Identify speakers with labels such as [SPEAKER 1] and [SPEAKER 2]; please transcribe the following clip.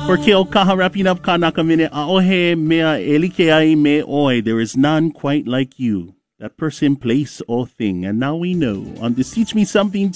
[SPEAKER 1] Porque o kaharapinap kanakamine aohe mea elikeai me oi. There is none quite like you. That person, place, or thing. And now we know on this Teach Me Something